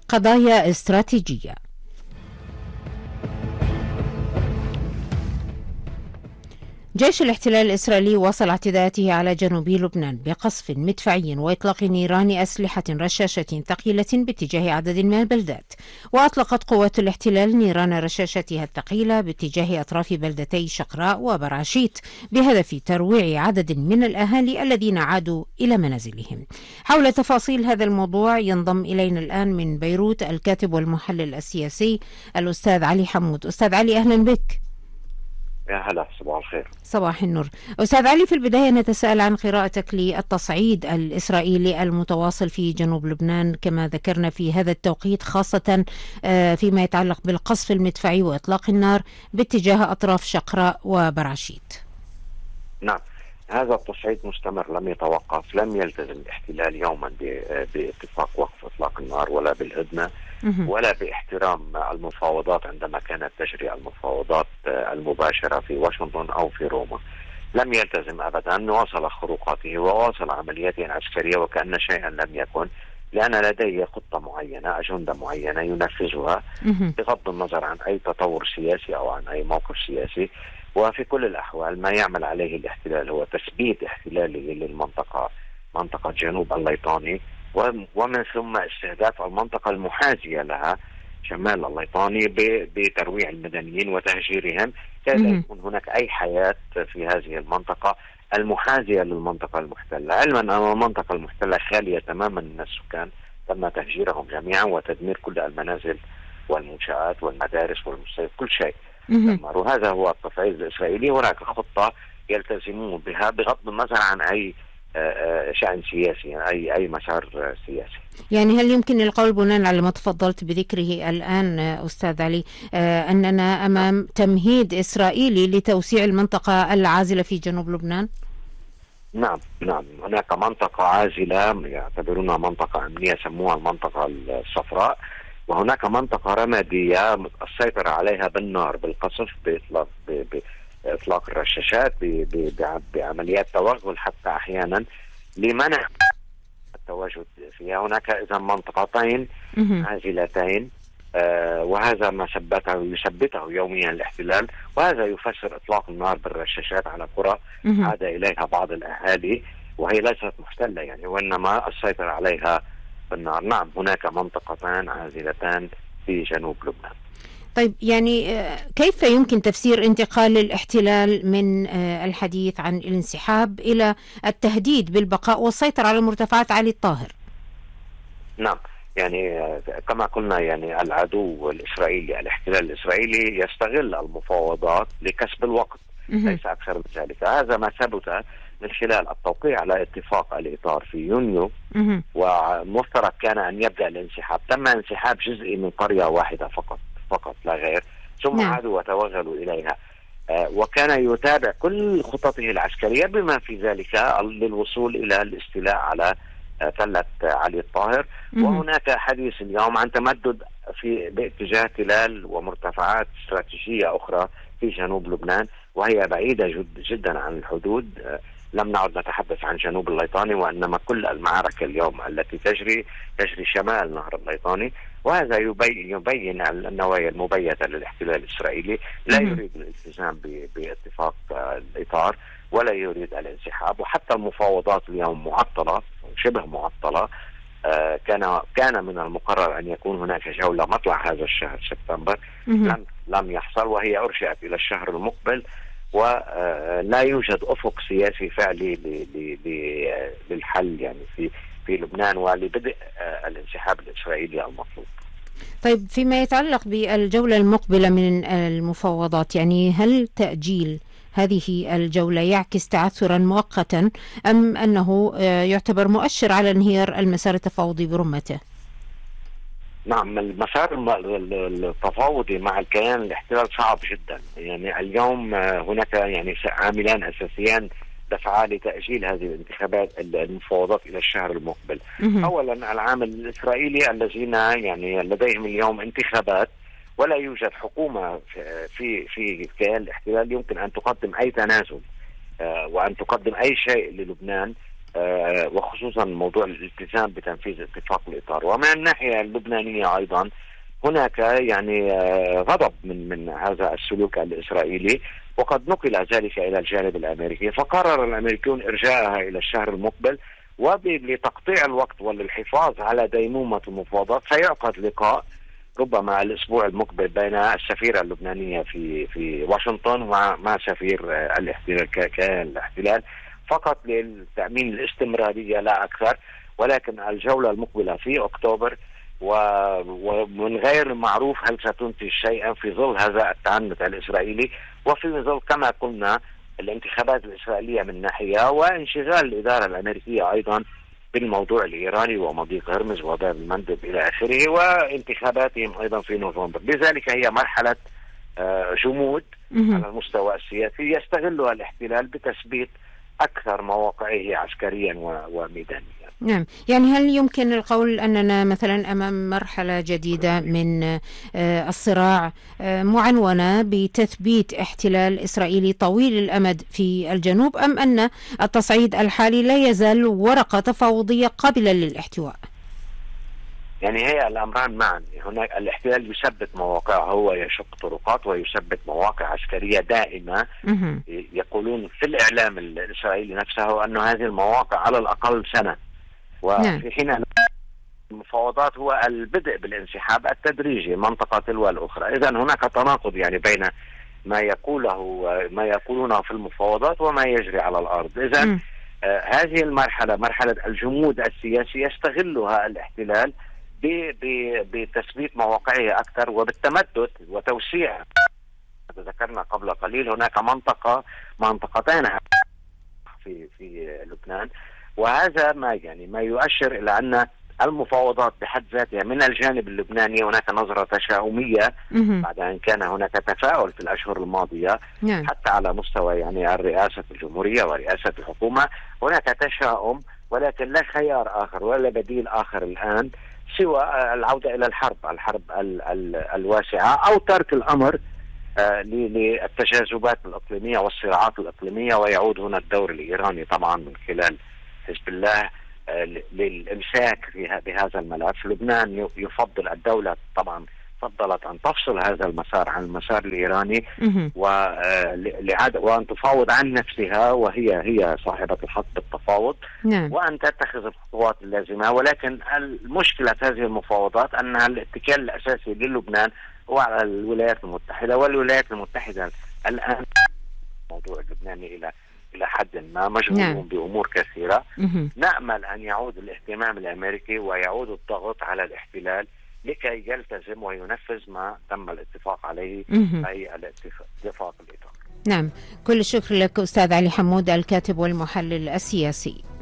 قضايا استراتيجية. جيش الاحتلال الإسرائيلي واصل اعتداءاته على جنوب لبنان بقصف مدفعي وإطلاق نيران أسلحة رشاشة ثقيلة باتجاه عدد من البلدات. وأطلقت قوات الاحتلال نيران رشاشتها الثقيلة باتجاه أطراف بلدتي شقراء وبرعشيت بهدف ترويع عدد من الأهالي الذين عادوا إلى منازلهم. حول تفاصيل هذا الموضوع ينضم إلينا الآن من بيروت الكاتب والمحلل السياسي الأستاذ علي حمود. أستاذ علي، أهلا بك. يا هلا، صباح الخير. صباح النور. أستاذ علي، في البداية نتساءل عن قراءتك للتصعيد الإسرائيلي المتواصل في جنوب لبنان كما ذكرنا في هذا التوقيت، خاصة فيما يتعلق بالقصف المدفعي وإطلاق النار باتجاه أطراف شقراء وبرعشيت. نعم، هذا التصعيد مستمر، لم يتوقف، لم يلتزم الاحتلال يوما باتفاق وقف إطلاق النار ولا بالهدنة ولا باحترام المفاوضات عندما كانت تجري المفاوضات المباشرة في واشنطن أو في روما. لم يلتزم أبدا، واصل خروقاته وواصل عملياته العسكرية وكأن شيئا لم يكن، لأن لديه خطة معينة، أجندة معينة ينفذها بغض النظر عن أي تطور سياسي أو عن أي موقف سياسي. وفي كل الأحوال ما يعمل عليه الاحتلال هو تثبيت احتلاله للمنطقة، منطقة جنوب الليطاني، ومن ثم استهداف المنطقة المحاذية لها شمال الليطاني بترويع المدنيين وتهجيرهم، كي لا يكون هناك أي حياة في هذه المنطقة المحاذية للمنطقة المحتلة، علما أن المنطقة المحتلة خالية تماما من السكان، تم تهجيرهم جميعا وتدمير كل المنازل والمنشآت والمدارس والمستشفيات، كل شيء دمر. وهذا هو التصعيد الإسرائيلي. هناك خطة يلتزمون بها بغض النظر عن أي شأن سياسي، أي مسار سياسي. يعني هل يمكن القول بناء على ما تفضلت بذكره الآن أستاذ علي أننا أمام تمهيد إسرائيلي لتوسيع المنطقة العازلة في جنوب لبنان؟ نعم، هناك منطقة عازلة يعتبرونها منطقة أمنية، سموها المنطقة الصفراء، وهناك منطقة رمادية السيطرة عليها بالنار، بالقصف، بإطلاق الرشاشات، بعمليات توغل حتى أحيانا لمنع التواجد فيها. هناك إذا منطقتين عازلتين، وهذا ما يثبته يوميا الاحتلال، وهذا يفسر إطلاق النار بالرشاشات على قرى عاد إليها بعض الأهالي وهي ليست محتلة يعني، وإنما السيطرة عليها بالنار. نعم، هناك منطقتان عازلتان في جنوب لبنان. طيب، يعني كيف يمكن تفسير انتقال الاحتلال من الحديث عن الانسحاب إلى التهديد بالبقاء والسيطرة على مرتفعات علي الطاهر؟ نعم، يعني كما قلنا، يعني العدو الإسرائيلي، الاحتلال الإسرائيلي يستغل المفاوضات لكسب الوقت، ليس أكثر من ذلك. هذا ما ثبت من خلال التوقيع على اتفاق الإطار في يونيو، ومفترض كان أن يبدأ الانسحاب. تم انسحاب جزئي من قرية واحدة فقط لا غير، ثم عادوا وتوغلوا إليها، وكان يتابع كل خططه العسكرية بما في ذلك للوصول إلى الاستيلاء على تلة علي الطاهر. وهناك حديث اليوم عن تمدد باتجاه تلال ومرتفعات استراتيجية أخرى في جنوب لبنان، وهي بعيدة جدا عن الحدود. لم نعد نتحدث عن جنوب الليطاني، وإنما كل المعركة اليوم التي تجري شمال نهر الليطاني، وهذا يبين النوايا المبيتة للاحتلال الإسرائيلي. لا يريد الالتزام باتفاق الإطار ولا يريد الانسحاب، وحتى المفاوضات اليوم معطلة، شبه معطلة. كان من المقرر أن يكون هناك جولة مطلع هذا الشهر سبتمبر، لم يحصل، وهي أرجعت إلى الشهر المقبل، ولا يوجد أفق سياسي فعلي للحل يعني في لبنان ولبدء الانسحاب الإسرائيلي المطلوب. طيب، فيما يتعلق بالجولة المقبلة من المفاوضات، يعني هل تأجيل هذه الجولة يعكس تعثرا مؤقتا أم أنه يعتبر مؤشر على انهيار المسار التفاوضي برمته؟ نعم، المسار التفاوضي مع الكيان الاحتلال صعب جدا. يعني اليوم هناك يعني عاملان أساسيان دفعا لتأجيل هذه الانتخابات المفاوضات إلى الشهر المقبل. أولا العامل الإسرائيلي الذين يعني لديهم اليوم انتخابات ولا يوجد حكومة في كيان الاحتلال يمكن أن تقدم أي تنازل وأن تقدم أي شيء للبنان وخصوصا موضوع الالتزام بتنفيذ اتفاق الإطار. ومن الناحية اللبنانية أيضا هناك يعني غضب من هذا السلوك الإسرائيلي، وقد نقل ذلك إلى الجانب الأمريكي، فقرر الأمريكيون إرجاعها إلى الشهر المقبل. ولتقطيع الوقت وللحفاظ على ديمومة المفاوضات سيعقد لقاء ربما الأسبوع المقبل بين السفيرة اللبنانية في واشنطن مع سفير الاحتلال فقط لتأمين الاستمرارية لا أكثر. ولكن الجولة المقبلة في أكتوبر ومن غير معروف هل ستنتج شيئا في ظل هذا التعنت الإسرائيلي، وفي ظل كما قلنا الانتخابات الإسرائيلية من ناحية، وانشغال الإدارة الأمريكية أيضا بالموضوع الإيراني ومضيق هرمز وباب المندب إلى آخره، وانتخاباتهم أيضا في نوفمبر. لذلك هي مرحلة جمود على المستوى السياسي يستغلها الاحتلال بتثبيت أكثر مواقعه عسكريا وميدانيا. نعم، يعني هل يمكن القول أننا مثلا أمام مرحلة جديدة من الصراع معنونة بتثبيت احتلال إسرائيلي طويل الأمد في الجنوب، أم أن التصعيد الحالي لا يزال ورقة تفاوضية قابلة للاحتواء؟ يعني هي الأمران معا. هناك الاحتلال يثبت مواقعه، هو يشق طرقات ويثبت مواقع عسكرية دائمة. يقولون في الإعلام الإسرائيلي نفسه أن هذه المواقع على الأقل سنة، وفي حين المفاوضات هو البدء بالانسحاب التدريجي منطقة تلو الأخرى. إذن هناك تناقض يعني بين ما يقولونه في المفاوضات وما يجري على الأرض. إذن هذه المرحلة، مرحلة الجمود السياسي، يستغلها الاحتلال بتثبيت مواقعه أكثر وبالتمدد وتوسيع. ذكرنا قبل قليل هناك منطقتين في لبنان، وهذا ما يؤشر إلى أن المفاوضات بحد ذاتها من الجانب اللبناني هناك نظرة تشاؤمية بعد أن كان هناك تفاؤل في الأشهر الماضية حتى على مستوى يعني الرئاسة الجمهورية ورئاسة الحكومة. هناك تشاؤم، ولكن لا خيار آخر ولا بديل آخر الآن سوى العودة إلى الحرب الواسعة، أو ترك الأمر للتجاذبات الإقليمية والصراعات الإقليمية، ويعود هنا الدور الإيراني طبعا من خلال حزب الله للإمساك بهذا الملف. لبنان يفضل، الدولة طبعا فضلت أن تفصل هذا المسار عن المسار الإيراني وأن تفاوض عن نفسها، وهي صاحبة الحق بالتفاوض، وأن تتخذ الخطوات اللازمة. ولكن المشكلة في هذه المفاوضات أنها الاتكال الأساسي للبنان هو على الولايات المتحدة، والولايات المتحدة الآن الموضوع اللبناني إلى حد ما مشغولون بأمور كثيرة. نأمل أن يعود الاهتمام الأمريكي ويعود الضغط على الاحتلال لكي يلتزم وينفذ ما تم الاتفاق عليه، أي الاتفاق الإطار. نعم، كل الشكر لك أستاذ علي حمود، الكاتب والمحلل السياسي.